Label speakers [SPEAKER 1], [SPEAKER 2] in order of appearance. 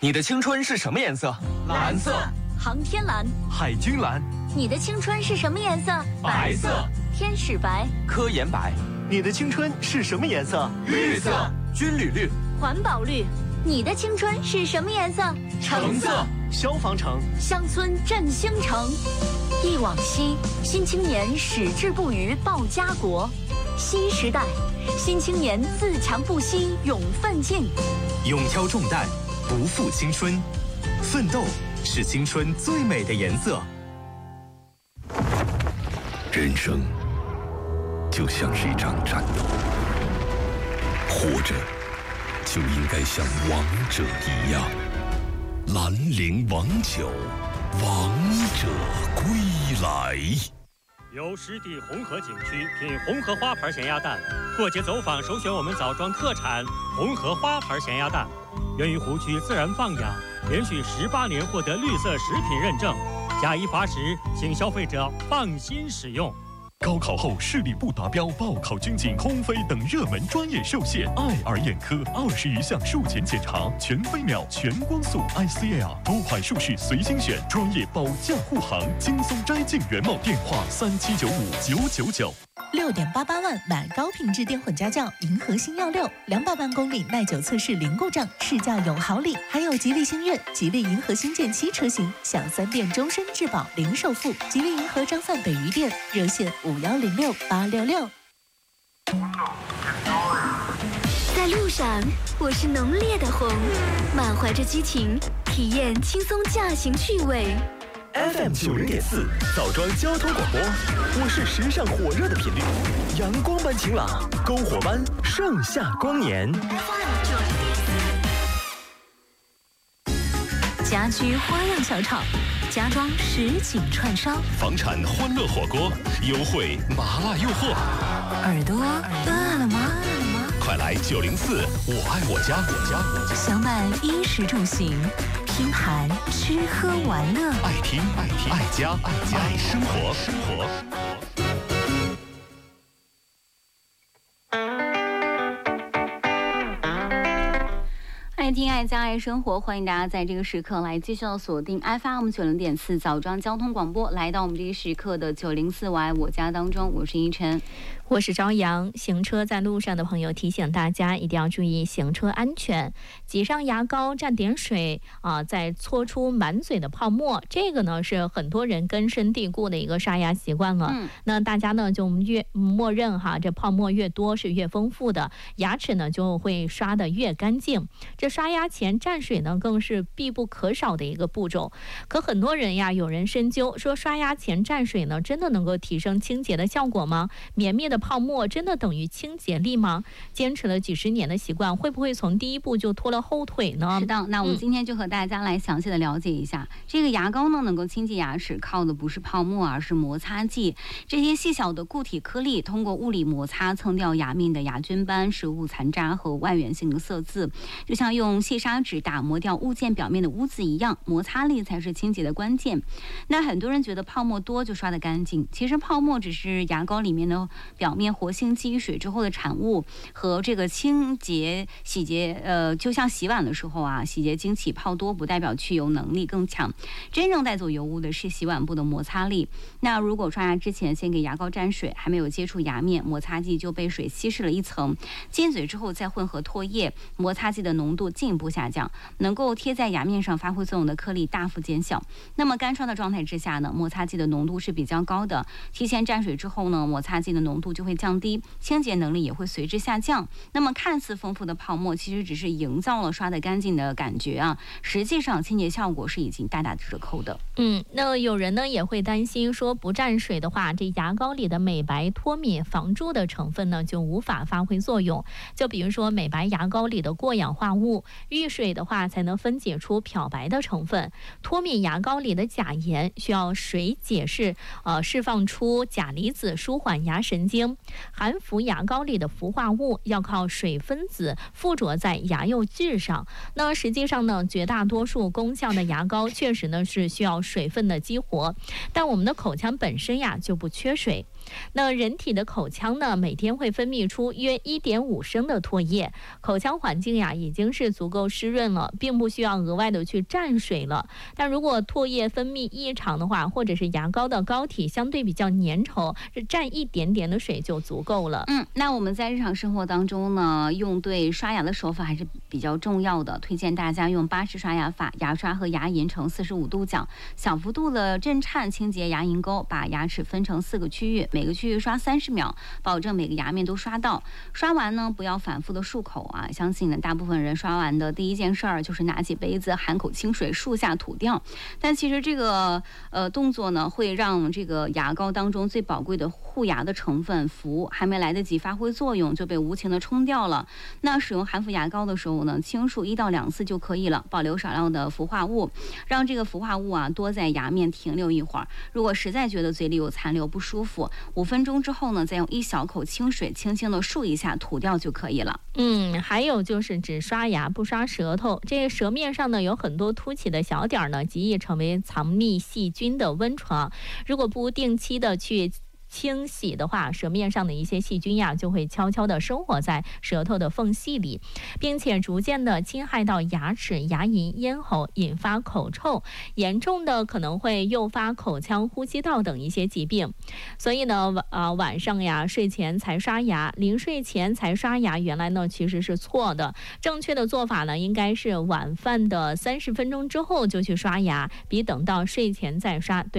[SPEAKER 1] 你的青春是什么颜色？
[SPEAKER 2] 蓝色。
[SPEAKER 3] 航天蓝。
[SPEAKER 1] 海军蓝。
[SPEAKER 3] 你的青春是什么颜色？
[SPEAKER 2] 白色。
[SPEAKER 3] 天使白。
[SPEAKER 1] 科研白。
[SPEAKER 4] 你的青春是什么颜色？
[SPEAKER 2] 绿色。
[SPEAKER 1] 军旅绿。
[SPEAKER 3] 环保绿。你的青春是什么颜色？
[SPEAKER 2] 橙色。
[SPEAKER 4] 消防橙。
[SPEAKER 3] 乡村振兴城。忆往昔，新青年矢志不渝报家国。新时代，新青年自强不息勇奋进。
[SPEAKER 5] 勇挑重担，不负青春。奋斗是青春最美的颜色。
[SPEAKER 6] 人生就像是一场战斗，活着就应该像王者一样。兰陵王酒，王者归来。
[SPEAKER 7] 由湿地红河景区品红河花牌咸鸭蛋，过节走访首选我们枣庄特产红河花牌咸鸭蛋，源于湖区自然放养，连续18年获得绿色食品认证，加以罚食，请消费者放心使用。
[SPEAKER 8] 高考后视力不达标，报考军警、空飞等热门专业受限。爱尔眼科20余项术前检查，全飞秒、全光速 ICL， 多款术式随心选，专业保驾护航，轻松摘镜原貌。电话3795-999。
[SPEAKER 9] 6.88万买高品质电混家轿，银河星耀6，200万公里耐久测试零故障，试驾有好礼，还有吉利星越、吉利银河星舰7车型，享3电终身质保零首付。吉利银河张范北余店热线5106-866。
[SPEAKER 10] 在路上，我是浓烈的红，满怀着激情，体验轻松驾行趣味。
[SPEAKER 4] FM 90.4枣庄交通广播，我是时尚火热的频率，阳光般晴朗，篝火般盛夏光年。
[SPEAKER 9] 家居花样小炒，家装实景串烧，
[SPEAKER 6] 房产欢乐火锅，优惠麻辣诱惑。
[SPEAKER 9] 耳朵饿了吗？
[SPEAKER 6] 快来904我爱我家。
[SPEAKER 9] 享满衣食住行，拼盘吃喝玩乐，
[SPEAKER 6] 爱听爱家爱生活。
[SPEAKER 11] 爱听爱家爱生活，欢迎大家在这个时刻来继续锁定 FM 90.4枣庄交通广播，来到我们这个时刻的904我爱我家当中，我是依晨。
[SPEAKER 12] 我是朝阳。行车在路上的朋友提醒大家一定要注意行车安全，挤上牙膏蘸点水再搓出满嘴的泡沫，这个呢是很多人根深蒂固的一个刷牙习惯了。那大家呢就越默认这泡沫越多是越丰富的，牙齿呢就会刷得越干净。这刷牙前蘸水呢更是必不可少的一个步骤。可很多人有人深究说，刷牙前蘸水呢真的能够提升清洁的效果吗？绵密的泡沫真的等于清洁力吗？坚持了几十年的习惯，会不会从第一步就拖了后腿呢？
[SPEAKER 11] 是的，那我们今天就和大家来详细的了解一下，这个牙膏呢能够清洁牙齿，靠的不是泡沫，而是摩擦剂。这些细小的固体颗粒通过物理摩擦蹭掉牙面的牙菌斑、食物残渣和外源性的色渍，就像用细砂纸打磨掉物件表面的污渍一样，摩擦力才是清洁的关键。那很多人觉得泡沫多就刷得干净，其实泡沫只是牙膏里面的表面活性积水之后的产物，和这个清洁洗洁就像洗碗的时候洗洁精起泡多不代表去油能力更强，真正带走油污的是洗碗布的摩擦力。那如果刷牙之前先给牙膏沾水，还没有接触牙面，摩擦剂就被水稀释了一层，进嘴之后再混合唾液，摩擦剂的浓度进一步下降，能够贴在牙面上发挥作用的颗粒大幅减小。那么干刷的状态之下呢，摩擦剂的浓度是比较高的，提前沾水之后呢，摩擦剂的浓度就会降低，清洁能力也会随之下降。那么看似丰富的泡沫其实只是营造了刷得干净的感觉实际上清洁效果是已经大打折扣的。
[SPEAKER 12] 那有人呢也会担心说，不蘸水的话，这牙膏里的美白、脱敏、防蛀的成分呢就无法发挥作用。就比如说美白牙膏里的过氧化物，遇水的话才能分解出漂白的成分；脱敏牙膏里的钾盐需要水解释放出钾离子，舒缓牙神经。含氟牙膏里的氟化物要靠水分子附着在牙釉质上。那实际上呢，绝大多数功效的牙膏确实呢是需要水分的激活，但我们的口腔本身就不缺水。 那人体的口腔呢，每天会分泌出约1.5升的唾液，口腔环境呀已经是足够湿润了，并不需要额外的去蘸水了。但如果唾液分泌异常的话，或者是牙膏的膏体相对比较粘稠，是蘸一点点的水就足够了。
[SPEAKER 11] 那我们在日常生活当中呢，用对刷牙的手法还是比较重要的，推荐大家用巴氏刷牙法，牙刷和牙龈呈45度角，小幅度的震颤清洁牙龈沟，把牙齿分成4个区域，每个区域刷30秒，保证每个牙面都刷到。刷完呢，不要反复的漱口啊，相信呢大部分人刷完的第一件事儿就是拿起杯子含口清水漱下吐掉。但其实这个动作呢，会让这个牙膏当中最宝贵的护牙的成分氟还没来得及发挥作用，就被无情的冲掉了。那使用含氟牙膏的时候呢，轻漱1到2次就可以了，保留少量的氟化物，让这个氟化物啊多在牙面停留一会儿。如果实在觉得嘴里有残留不舒服，5分钟之后呢，再用1小口清水轻轻的漱一下，吐掉就可以了。
[SPEAKER 12] 还有就是只刷牙不刷舌头，这个舌面上呢有很多凸起的小点呢，极易成为藏匿细菌的温床。如果不定期的去清洗的话，舌面上的一些细菌呀就会悄悄地生活在舌头的缝隙里，并且逐渐的侵害到牙齿、牙龈、咽喉，引发口臭，严重的可能会诱发口腔、呼吸道等一些疾病。所以呢，晚上呀睡前才刷牙，临睡前才刷牙，原来呢其实是错的。正确的做法呢，应该是晚饭的30分钟之后就去刷牙，比等到睡前再刷对